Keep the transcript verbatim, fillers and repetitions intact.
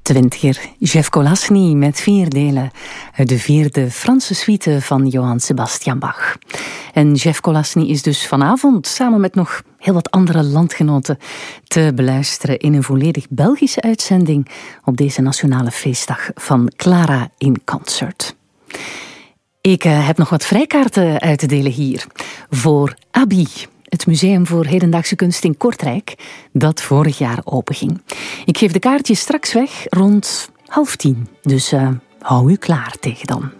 Twintiger Jeff Kolasny met vier delen uit de vierde Franse suite van Johann Sebastian Bach. En Jeff Kolasny is dus vanavond samen met nog heel wat andere landgenoten te beluisteren in een volledig Belgische uitzending op deze nationale feestdag van Clara in Concert. Ik uh, heb nog wat vrijkaarten uit te delen hier voor A B I, het Museum voor Hedendaagse Kunst in Kortrijk, dat vorig jaar openging. Ik geef de kaartjes straks weg rond half tien, dus uh, hou u klaar tegen dan.